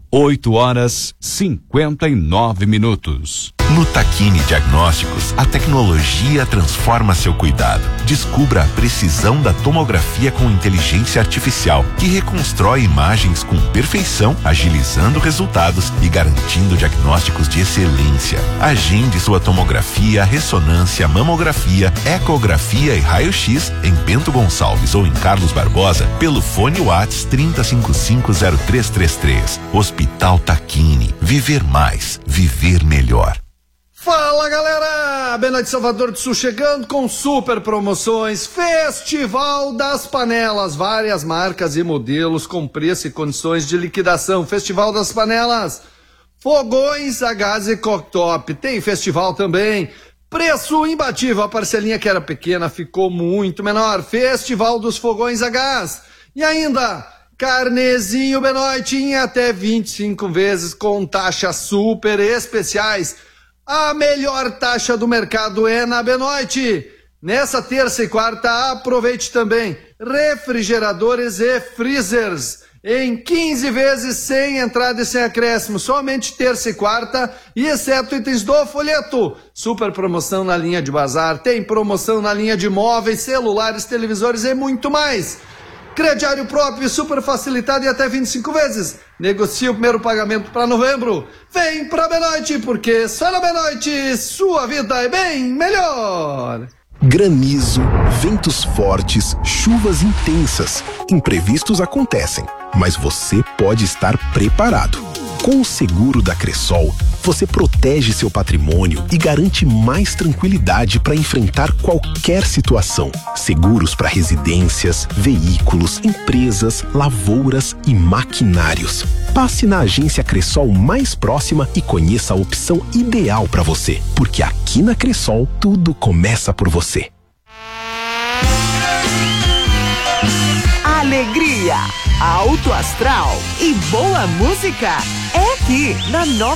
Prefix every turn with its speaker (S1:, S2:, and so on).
S1: 8h59.
S2: No Tachini Diagnósticos, a tecnologia transforma seu cuidado. Descubra a precisão da tomografia com inteligência artificial, que reconstrói imagens com perfeição, agilizando resultados e garantindo diagnósticos de excelência. Agende sua tomografia, ressonância, mamografia, ecografia e raio-x em Bento Gonçalves ou em Carlos Barbosa pelo fone WhatsApp 30550333. Hospital Tachini. Viver mais, viver melhor.
S3: Fala galera, Benoite Salvador do Sul chegando com super promoções, Festival das Panelas, várias marcas e modelos com preço e condições de liquidação. Festival das Panelas, fogões a gás e cooktop, tem festival também, preço imbatível, a parcelinha que era pequena ficou muito menor. Festival dos fogões a gás e ainda carnezinho Benoite em até 25 vezes com taxas super especiais. A melhor taxa do mercado é na Benoite. Nessa terça e quarta, aproveite também refrigeradores e freezers em 15 vezes sem entrada e sem acréscimo, somente terça e quarta, e exceto itens do folheto. Super promoção na linha de bazar, tem promoção na linha de móveis, celulares, televisores e muito mais. Crediário próprio, super facilitado e até 25 vezes. Negocie o primeiro pagamento para novembro. Vem pra Benoite, porque só na Benoite sua vida é bem melhor.
S4: Granizo, ventos fortes, chuvas intensas. Imprevistos acontecem, mas você pode estar preparado. Com o seguro da Cressol, você protege seu patrimônio e garante mais tranquilidade para enfrentar qualquer situação. Seguros para residências, veículos, empresas, lavouras e maquinários. Passe na agência Cressol mais próxima e conheça a opção ideal para você, porque aqui na Cressol tudo começa por você.
S5: Alegria, alto astral e boa música é aqui na 9